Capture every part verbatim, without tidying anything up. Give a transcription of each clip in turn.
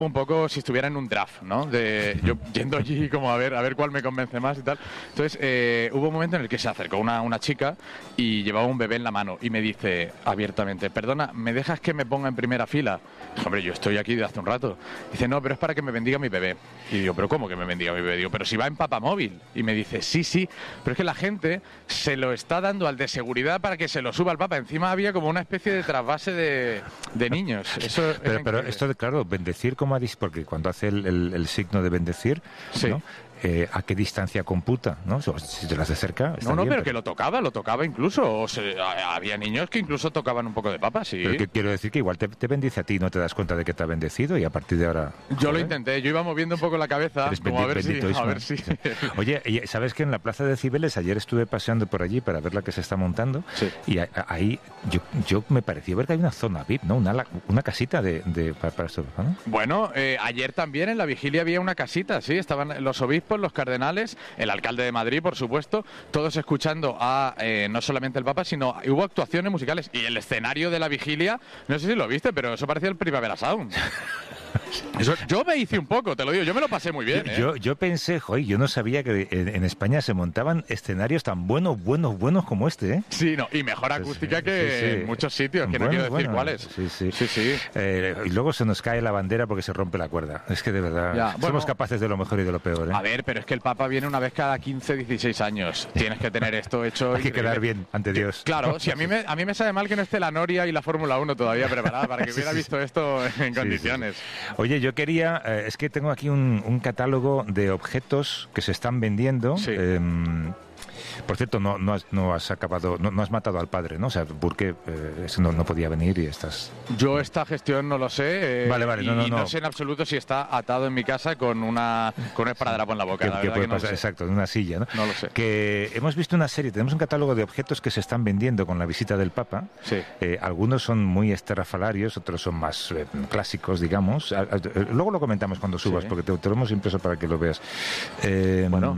un poco si estuviera en un draft, ¿no? De yo yendo allí como a ver a ver cuál me convence más y tal. Entonces eh, hubo un momento en el que se acercó una, una chica y llevaba un bebé en la mano y me dice abiertamente, perdona, ¿me dejas que me ponga en primera fila? Dijo, hombre, yo estoy aquí de hace un rato. Dice, no, pero es para que me bendiga mi bebé. Y digo, ¿pero cómo que me bendiga mi bebé? Digo, pero si va en papamóvil. Y me dice, sí, sí, pero es que la gente se lo está dando al de seguridad para que se lo suba al papa. Encima había como una especie de trasvase de, de niños. Eso pero, pero esto de, claro, bendecir como porque cuando hace el, el, el signo de bendecir, sí. ¿no? Eh, ¿a qué distancia computa? ¿No? Si te las de cerca. No, no, bien, pero, pero que lo tocaba, lo tocaba incluso. O sea, había niños que incluso tocaban un poco de papa, sí. Pero que quiero decir que igual te, te bendice a ti, no te das cuenta de que te ha bendecido y a partir de ahora. Yo joder, lo intenté, yo iba moviendo un poco la cabeza, como a ver si. A ver si... Oye, ¿sabes que en la plaza de Cibeles ayer estuve paseando por allí para ver la que se está montando? Sí. Y ahí yo, yo me pareció ver que hay una zona V I P, ¿no? Una, una casita de, de para, para esto, ¿no? Bueno, eh, ayer también en la vigilia había una casita, sí, estaban los obispos, los cardenales, el alcalde de Madrid, por supuesto, todos escuchando a eh, no solamente el Papa, sino hubo actuaciones musicales y el escenario de la vigilia, no sé si lo viste, pero eso parecía el Primavera Sound. Eso, yo me hice un poco, te lo digo, yo me lo pasé muy bien. Yo, ¿eh? yo, yo pensé, joder, yo no sabía que en, en España se montaban escenarios tan buenos, buenos, buenos como este, ¿eh? Sí, no, y mejor acústica sí, que sí, sí. en muchos sitios, que bueno, no quiero decir bueno, cuáles. Sí, sí. sí, sí. Eh, y luego se nos cae la bandera porque se rompe la cuerda. Es que de verdad, ya, somos bueno, capaces de lo mejor y de lo peor, ¿eh? A ver, pero es que el Papa viene una vez cada quince, dieciséis años. Tienes que tener esto hecho. Hay que quedar bien ante Dios. Claro, si a mí me, a mí me sabe mal que no esté la Noria y la Fórmula uno todavía preparada para que hubiera visto esto en condiciones. Sí, sí. Oye, yo quería, eh, es que tengo aquí un, un catálogo de objetos que se están vendiendo. Sí. Eh, por cierto, no, no, has, no has acabado, no, no has matado al padre, ¿no? O sea, porque eh, no, no podía venir y estás... Yo esta gestión no lo sé. Eh, vale, vale, no, no, y no. no sé en absoluto si está atado en mi casa con una con un esparadrapo en la boca. ¿Qué, la ¿qué puede que no pasar? Exacto, en una silla, ¿no? No lo sé. Que hemos visto una serie, tenemos un catálogo de objetos que se están vendiendo con la visita del Papa. Sí. Eh, algunos son muy estrafalarios, otros son más eh, clásicos, digamos. A, a, luego lo comentamos cuando subas, sí. porque te, te lo hemos impreso para que lo veas. Eh, bueno...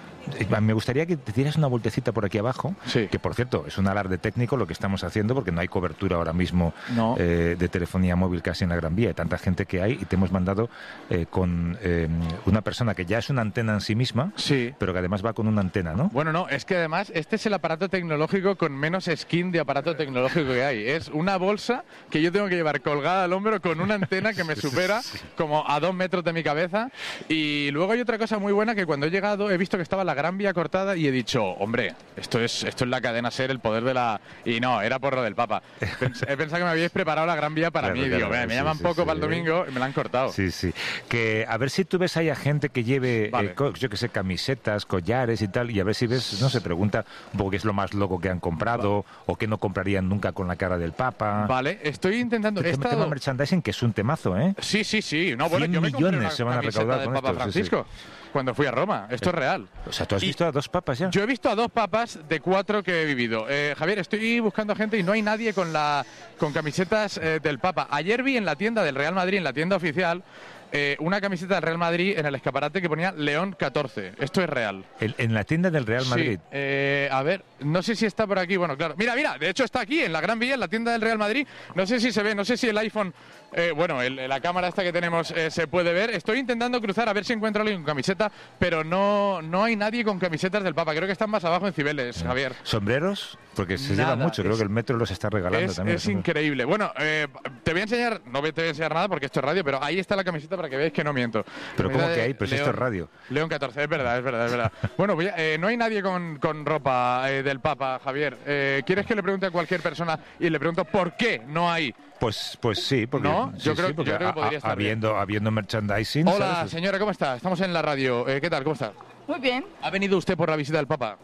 Me gustaría que te dieras una vueltecita por aquí abajo, sí. que por cierto es un alarde técnico lo que estamos haciendo porque no hay cobertura ahora mismo no. eh, de telefonía móvil casi en la Gran Vía, hay tanta gente que hay y te hemos mandado eh, con eh, una persona que ya es una antena en sí misma, sí. pero que además va con una antena, ¿no? Bueno, no, es que además este es el aparato tecnológico con menos skin de aparato tecnológico que hay. Es una bolsa que yo tengo que llevar colgada al hombro con una antena que me supera sí. como a dos metros de mi cabeza. Y luego hay otra cosa muy buena que cuando he llegado he visto que estaba la Gran Vía cortada y he dicho, hombre, esto es esto es la cadena SER, el poder de la... Y no, era por lo del Papa. Pens he pensado que me habíais preparado la Gran Vía para claro, mí. Claro, digo, me, me sí, llaman sí, poco sí, para el domingo y me la han cortado. Sí, sí. Que a ver si tú ves ahí a gente que lleve, vale. eh, yo que sé, camisetas, collares y tal, y a ver si ves, no se pregunta un poco qué es lo más loco que han comprado vale. o qué no comprarían nunca con la cara del Papa. Vale, estoy intentando... El estado... tema merchandising, que es un temazo, ¿eh? Sí, sí, sí. No, bueno, cien yo me millones se van a recaudar del con Papa esto, Francisco. Sí, sí. Cuando fui a Roma, esto es real. O sea, ¿tú has y visto a dos papas ya? Yo he visto a dos papas de cuatro que he vivido. Eh, Javier, estoy buscando gente y no hay nadie con la con camisetas eh, del Papa. Ayer vi en la tienda del Real Madrid, en la tienda oficial, eh, una camiseta del Real Madrid en el escaparate que ponía León catorce. Esto es real. El, ¿En la tienda del Real Madrid? Sí. Eh, a ver, no sé si está por aquí. Bueno, claro. Mira, mira, de hecho está aquí, en la Gran Vía, en la tienda del Real Madrid. No sé si se ve, no sé si el iPhone... Eh, bueno, el, la cámara esta que tenemos eh, se puede ver. Estoy intentando cruzar a ver si encuentro a alguien con camiseta, pero no, no hay nadie con camisetas del Papa. Creo que están más abajo en Cibeles, Javier. ¿Sombreros? Porque se Nada, lleva mucho. Creo es, que el metro los está regalando es, también. Es increíble. Bueno, eh, te voy a enseñar, no te voy a enseñar nada porque esto es radio, pero ahí está la camiseta para que veáis que no miento. ¿Pero cómo que hay? Pues León, esto es radio. León catorce, es verdad, es verdad, es verdad. Bueno, pues ya, eh, no hay nadie con, con ropa eh, del Papa, Javier. Eh, ¿Quieres que le pregunte a cualquier persona y le pregunto por qué no hay? Pues, pues sí, porque, ¿No? sí, yo creo, sí, porque yo creo que podría a, estar habiendo, bien. habiendo merchandising. Hola, ¿sabes? señora, ¿cómo está? Estamos en la radio. Eh, ¿Qué tal? ¿Cómo está? Muy bien. ¿Ha venido usted por la visita del Papa?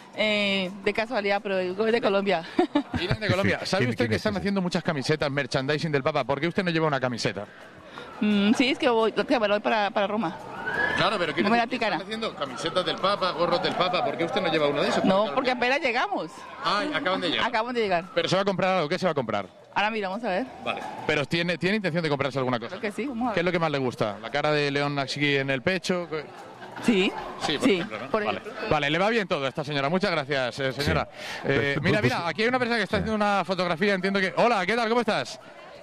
Eh, de casualidad, pero es de Colombia. Vienen de Colombia. ¿Sabe ¿Quién, usted quién que es están ese? haciendo muchas camisetas, merchandising del Papa? ¿Por qué usted no lleva una camiseta? Mm, sí, es que voy, que voy para, para Roma. Claro, pero no me la picará. ¿están haciendo camisetas del Papa, gorros del Papa? ¿Por qué usted no lleva uno de esos? No, porque apenas llegamos. Ah, acaban de llegar. Acaban de llegar. ¿Pero se va a comprar algo? ¿Qué se va a comprar? Ahora mira, vamos a ver. Vale. ¿Pero tiene, tiene intención de comprarse alguna cosa? Creo que sí, vamos a ver. ¿Qué es lo que más le gusta? ¿La cara de León aquí en el pecho? Sí. Sí, por sí, ejemplo, ¿no? por vale. ejemplo. Vale, le va bien todo a esta señora. Muchas gracias, eh, señora. Sí. Eh, Pues, mira, pues, mira, aquí hay una persona que está haciendo una fotografía, entiendo que... Hola, ¿qué tal? ¿Cómo estás?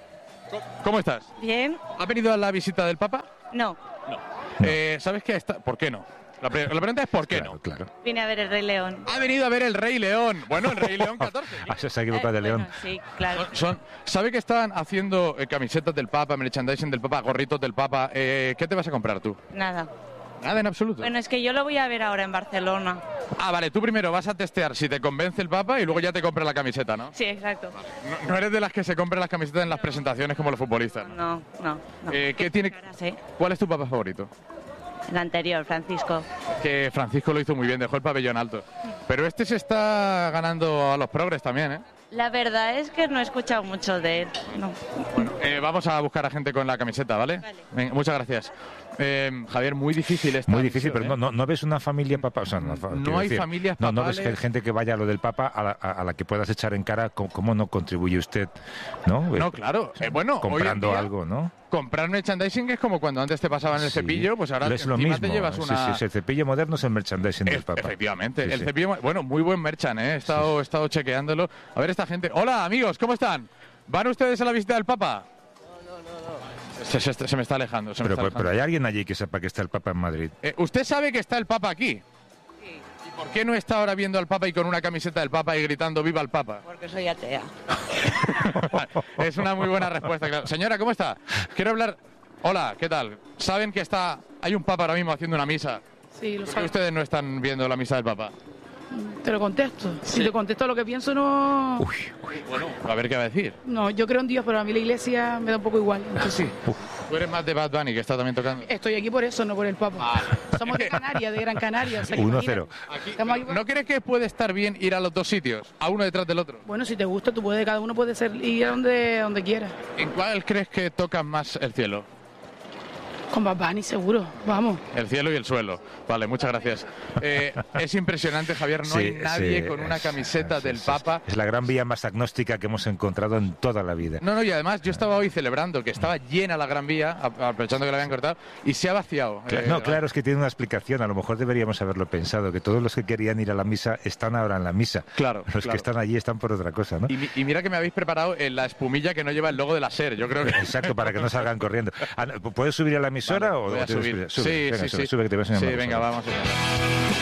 ¿Cómo estás? Bien. ¿Has venido a la visita del Papa? No. No. Eh, ¿Sabes qué está? ¿Por qué no? La, pre- la pregunta es ¿por qué Claro, no? claro. Vine a ver el Rey León. Ha venido a ver el Rey León. Bueno, el Rey León catorce. Ah, se ha equivocado Eh, de León. bueno, sí, claro. Son, son- ¿Sabe que están haciendo eh, camisetas del Papa, merchandising del Papa, gorritos del Papa? Eh, ¿Qué te vas a comprar tú? Nada. Nada en absoluto. Bueno, es que yo lo voy a ver ahora en Barcelona. Ah, vale, tú primero vas a testear si te convence el Papa y luego ya te compras la camiseta, ¿no? Sí, exacto. No, no eres de las que se compran las camisetas en las presentaciones como los futbolistas, ¿no? No, no, no. Eh, ¿qué tiene- Caras, ¿eh? ¿Cuál es tu Papa favorito? El anterior, Francisco. Que Francisco lo hizo muy bien, dejó el pabellón alto. Pero este se está ganando a los progres también, ¿eh? La verdad es que no he escuchado mucho de él. No. Bueno, eh, vamos a buscar a gente con la camiseta, ¿vale? Vale. Venga, muchas gracias. Eh, Javier, muy difícil esta Muy difícil, misión, pero ¿eh? no, no, no ves una familia papa, o sea, no, No quiero hay familias no, no ves papales. gente que vaya a lo del papa a la, a- a la que puedas echar en cara cómo, cómo no contribuye usted, ¿no? No, Eh, claro. Eh, bueno, hoy en comprando día, algo, ¿no? comprar merchandising es como cuando antes te pasaban el Sí. cepillo, pues ahora es lo encima mismo. te llevas Sí, una... sí, sí, el cepillo moderno es el merchandising del E- papa. Efectivamente, Sí, el sí. cepillo, bueno, muy buen merchan, ¿eh? He estado, he estado chequeándolo. A ver esta gente. Hola, amigos, ¿cómo están? ¿Van ustedes a la visita del Papa? No, no, no. Se, se- se me está alejando. Se me Pero, está pero, alejando. pero hay alguien allí que sepa que está el papa en Madrid. Eh, ¿Usted sabe que está el Papa aquí? Sí. ¿Y por qué no está ahora viendo al Papa y con una camiseta del Papa y gritando ¡Viva el Papa! Porque soy atea. Es una muy buena respuesta, claro. Señora, ¿cómo está? Quiero hablar... Hola, ¿qué tal? ¿Saben que está... hay un Papa ahora mismo haciendo una misa? Sí, lo ¿Por qué sabes. ustedes no están viendo la misa del Papa? Te lo contesto. Sí. Si te contesto lo que pienso, no. Uy, Bueno, a ver qué va a decir. No, yo creo en Dios, pero a mí la iglesia me da un poco igual. Entonces, sí. Tú eres más de Bad Bunny, que está también tocando. Estoy aquí por eso, no por el Papa. Vale. Somos de Canarias, de Gran Canaria. o sea, que uno imagínate. cero. Aquí- Estamos aquí por- ¿No crees que puede estar bien ir a los dos sitios, a uno detrás del otro? Bueno, si te gusta, tú puedes, cada uno puede ser ir a donde, donde quiera. ¿En cuál crees que tocan más el cielo? Con Bad Bunny, seguro. Vamos. El cielo y el suelo. Vale, muchas gracias. Eh, es impresionante, Javier, no Sí, hay nadie sí, con una es- camiseta es- del es- Papa. Es la gran vía más agnóstica que hemos encontrado en toda la vida. No, no, y además yo estaba hoy celebrando que estaba llena la Gran Vía, a- aprovechando que la habían cortado, y se ha vaciado. Cla- Eh, No, claro, es que tiene una explicación. A lo mejor deberíamos haberlo pensado, que todos los que querían ir a la misa están ahora en la misa. Claro, Los claro. que están allí están por otra cosa, ¿no? Y, mi- y mira que me habéis preparado en la espumilla que no lleva el logo de la SER. Yo creo que... Exacto, para que no salgan corriendo. Ah, no, ¿puedes subir a la emisora Vale, o voy a o tienes subir. que- sube, Sí, venga, sí, sube, sí. sube, que te voy a enseñar Sí, una cosa. venga, vamos allá.